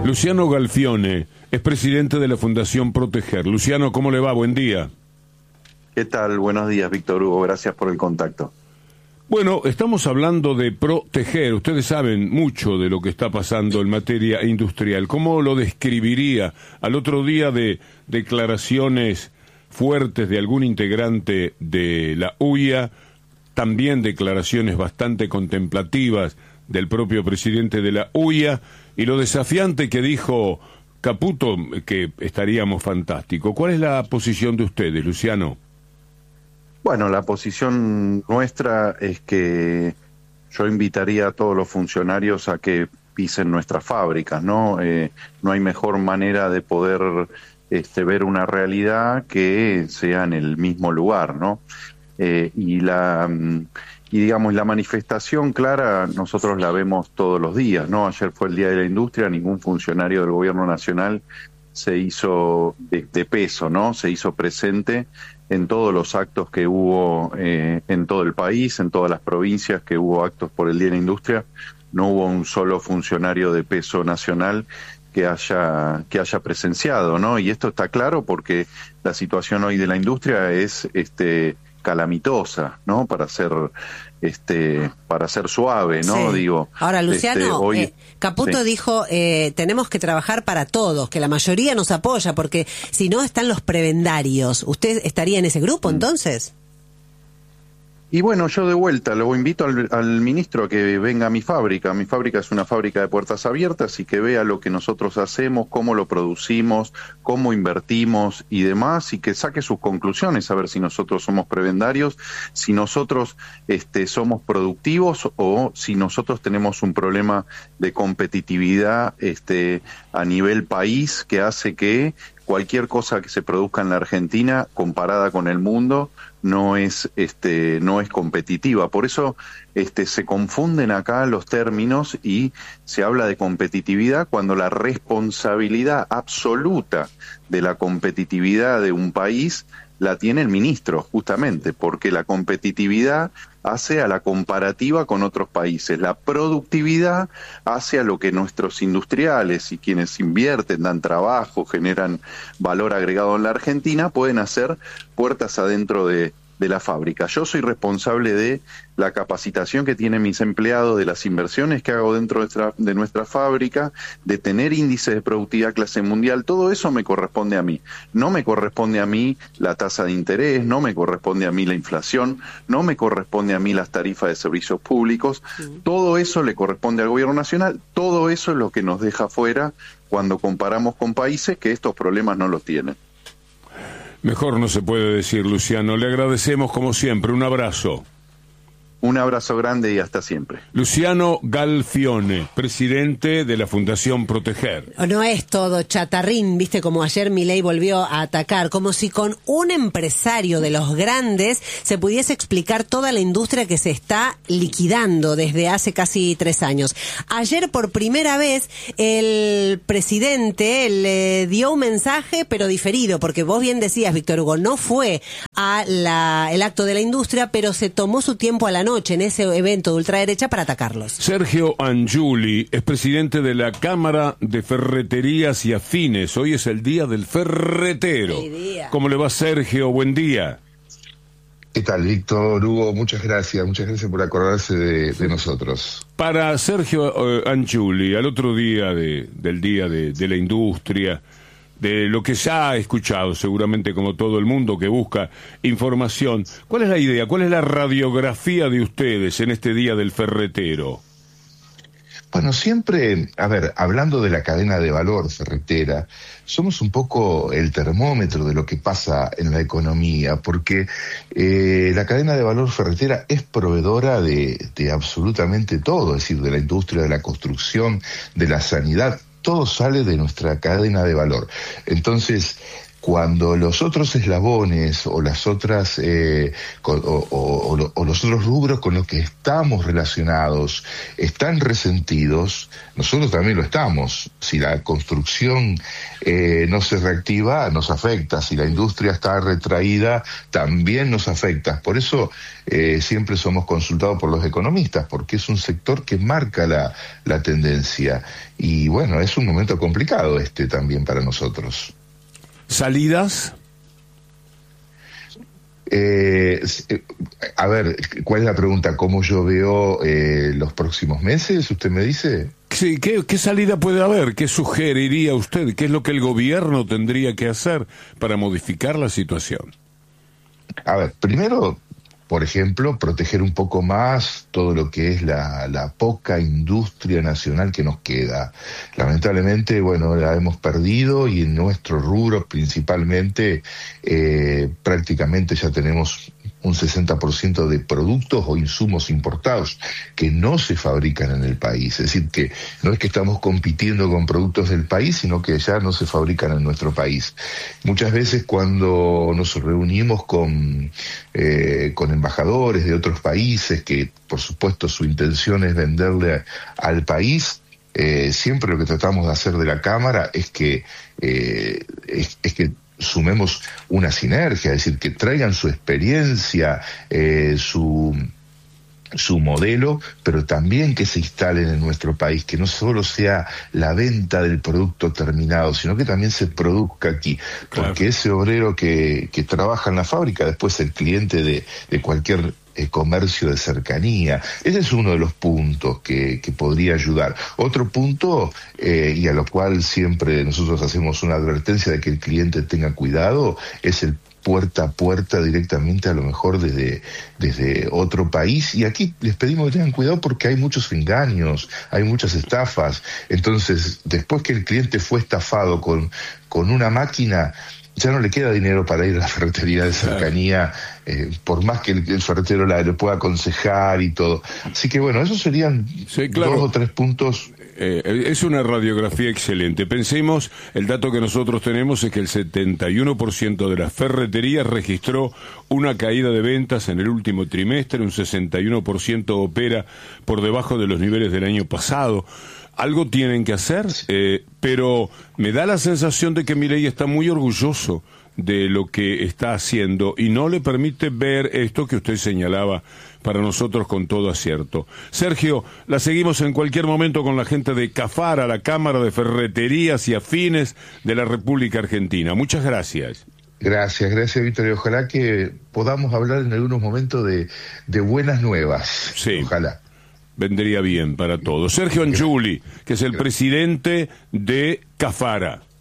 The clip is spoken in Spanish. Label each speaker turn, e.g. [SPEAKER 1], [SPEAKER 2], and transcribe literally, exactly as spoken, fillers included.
[SPEAKER 1] Luciano Galfione es presidente de la Fundación Proteger. Luciano, ¿cómo le va? Buen día.
[SPEAKER 2] ¿Qué tal? Buenos días, Víctor Hugo. Gracias por el contacto.
[SPEAKER 1] Bueno, estamos hablando de proteger. Ustedes saben mucho de lo que está pasando en materia industrial. ¿Cómo lo describiría al otro día de declaraciones fuertes de algún integrante de la U I A, también declaraciones bastante contemplativas del propio presidente de la U I A, y lo desafiante que dijo Caputo, que estaríamos fantásticos? ¿Cuál es la posición de ustedes, Luciano?
[SPEAKER 2] Bueno, la posición nuestra es que yo invitaría a todos los funcionarios a que pisen nuestras fábricas, ¿no? Eh, no hay mejor manera de poder este, ver una realidad que sea en el mismo lugar, ¿no? Eh, y la y digamos la manifestación clara nosotros la vemos todos los días, ¿no? Ayer fue el Día de la Industria, ningún funcionario del Gobierno Nacional se hizo de, de peso, ¿no? Se hizo presente en todos los actos que hubo eh, en todo el país, en todas las provincias que hubo actos por el Día de la Industria. No hubo un solo funcionario de peso nacional que haya que haya presenciado, ¿no? Y esto está claro porque la situación hoy de la industria es este calamitosa, ¿no? Para ser este para ser suave, ¿no?
[SPEAKER 3] Sí.
[SPEAKER 2] Digo.
[SPEAKER 3] Ahora, Luciano,
[SPEAKER 2] este, hoy,
[SPEAKER 3] eh, Caputo
[SPEAKER 2] sí.
[SPEAKER 3] dijo eh, tenemos que trabajar para todos, que la mayoría nos apoya, porque si no están los prebendarios. ¿Usted estaría en ese grupo, mm. entonces?
[SPEAKER 2] Y bueno, yo de vuelta lo invito al, al ministro a que venga a mi fábrica. Mi fábrica es una fábrica de puertas abiertas y que vea lo que nosotros hacemos, cómo lo producimos, cómo invertimos y demás, y que saque sus conclusiones, a ver si nosotros somos prebendarios, si nosotros este, somos productivos o si nosotros tenemos un problema de competitividad este, a nivel país que hace que cualquier cosa que se produzca en la Argentina comparada con el mundo no es este no es competitiva. Por eso este se confunden acá los términos y se habla de competitividad cuando la responsabilidad absoluta de la competitividad de un país la tiene el ministro, justamente, porque la competitividad hace a la comparativa con otros países. La productividad hace a lo que nuestros industriales y quienes invierten, dan trabajo, generan valor agregado en la Argentina, pueden hacer puertas adentro de, de la fábrica. Yo soy responsable de la capacitación que tienen mis empleados, de las inversiones que hago dentro de nuestra, de nuestra fábrica, de tener índices de productividad clase mundial. Todo eso me corresponde a mí. No me corresponde a mí la tasa de interés, no me corresponde a mí la inflación, no me corresponde a mí las tarifas de servicios públicos. Sí. Todo eso le corresponde al Gobierno Nacional. Todo eso es lo que nos deja fuera cuando comparamos con países que estos problemas no los tienen.
[SPEAKER 1] Mejor no se puede decir, Luciano. Le agradecemos como siempre. Un abrazo.
[SPEAKER 2] Un abrazo grande y hasta siempre.
[SPEAKER 1] Luciano Galfione, presidente de la Fundación Proteger.
[SPEAKER 3] No es todo chatarrín, viste, como ayer Milei volvió a atacar, como si con un empresario de los grandes se pudiese explicar toda la industria que se está liquidando desde hace casi tres años. Ayer por primera vez el presidente le dio un mensaje, pero diferido, porque vos bien decías, Víctor Hugo, no fue a la, el acto de la industria, pero se tomó su tiempo a la noche en ese evento de ultraderecha para atacarlos.
[SPEAKER 1] Sergio Angiuli es presidente de la Cámara de Ferreterías y Afines. Hoy es el Día del Ferretero. ¿Cómo le va, Sergio? Buen día.
[SPEAKER 4] ¿Qué tal, Víctor Hugo? Muchas gracias, muchas gracias por acordarse de, de nosotros.
[SPEAKER 1] Para Sergio uh, Angiuli, al otro día de, del Día de, de la Industria, de lo que ya ha escuchado seguramente como todo el mundo que busca información, ¿cuál es la idea, cuál es la radiografía de ustedes en este Día del Ferretero?
[SPEAKER 4] Bueno, siempre, a ver, hablando de la cadena de valor ferretera, somos un poco el termómetro de lo que pasa en la economía, porque eh, la cadena de valor ferretera es proveedora de, de absolutamente todo, es decir, de la industria, de la construcción, de la sanidad. Todo sale de nuestra cadena de valor. Entonces, cuando los otros eslabones o las otras eh, o, o, o, o los otros rubros con los que estamos relacionados están resentidos, nosotros también lo estamos. Si la construcción eh, no se reactiva, nos afecta. Si la industria está retraída, también nos afecta. Por eso eh, siempre somos consultados por los economistas, porque es un sector que marca la, la tendencia. Y bueno, es un momento complicado este también para nosotros.
[SPEAKER 1] ¿Salidas?
[SPEAKER 4] Eh, a ver, ¿cuál es la pregunta? ¿Cómo yo veo eh, los próximos meses? ¿Usted me dice?
[SPEAKER 1] Sí, ¿qué, ¿qué salida puede haber? ¿Qué sugeriría usted? ¿Qué es lo que el gobierno tendría que hacer para modificar la situación?
[SPEAKER 4] A ver, primero, por ejemplo, proteger un poco más todo lo que es la, la poca industria nacional que nos queda. Lamentablemente, bueno, la hemos perdido y en nuestro rubro principalmente eh, prácticamente ya tenemos un sesenta por ciento de productos o insumos importados que no se fabrican en el país. Es decir, que no es que estamos compitiendo con productos del país, sino que ya no se fabrican en nuestro país. Muchas veces cuando nos reunimos con, eh, con embajadores de otros países, que por supuesto su intención es venderle a, al país, eh, siempre lo que tratamos de hacer de la Cámara es que, eh, es, es que sumemos una sinergia, es decir, que traigan su experiencia, eh, su, su modelo, pero también que se instalen en nuestro país, que no solo sea la venta del producto terminado, sino que también se produzca aquí, claro. Porque ese obrero que, que trabaja en la fábrica, después el cliente de, de cualquier Eh, comercio de cercanía. Ese es uno de los puntos que, que podría ayudar. Otro punto, eh, y a lo cual siempre nosotros hacemos una advertencia de que el cliente tenga cuidado, es el puerta a puerta directamente, a lo mejor desde, desde otro país. Y aquí les pedimos que tengan cuidado porque hay muchos engaños, hay muchas estafas. Entonces, después que el cliente fue estafado con, con una máquina, ya no le queda dinero para ir a la ferretería de cercanía, eh, por más que el, el ferretero la, le pueda aconsejar y todo. Así que bueno, esos serían
[SPEAKER 1] sí, claro.
[SPEAKER 4] dos o tres puntos.
[SPEAKER 1] Eh, es una radiografía excelente. Pensemos, el dato que nosotros tenemos es que el setenta y uno por ciento de las ferreterías registró una caída de ventas en el último trimestre, un sesenta y uno por ciento opera por debajo de los niveles del año pasado. Algo tienen que hacer, eh, pero me da la sensación de que Milei está muy orgulloso de lo que está haciendo y no le permite ver esto que usted señalaba para nosotros con todo acierto. Sergio, la seguimos en cualquier momento con la gente de CAFARA, la Cámara de Ferreterías y Afines de la República Argentina. Muchas gracias.
[SPEAKER 4] Gracias, gracias Víctor, y ojalá que podamos hablar en algunos momentos de, de buenas nuevas.
[SPEAKER 1] Sí.
[SPEAKER 4] Ojalá.
[SPEAKER 1] Vendría bien para todos. Sergio Angiuli, que es el presidente de CAFARA.